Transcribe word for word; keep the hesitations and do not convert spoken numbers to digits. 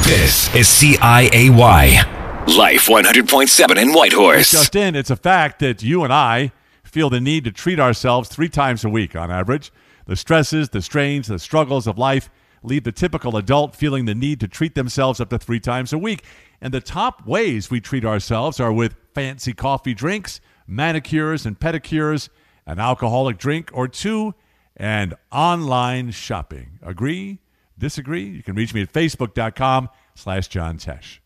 This is C I A Y. Life one hundred point seven in Whitehorse. Just in, it's a fact that you and I feel the need to treat ourselves three times a week on average. The stresses, the strains, the struggles of life leave the typical adult feeling the need to treat themselves up to three times a week. And the top ways we treat ourselves are with fancy coffee drinks, manicures and pedicures, an alcoholic drink or two, and online shopping. Agree? Disagree? You can reach me at facebook.com slash John Tesh.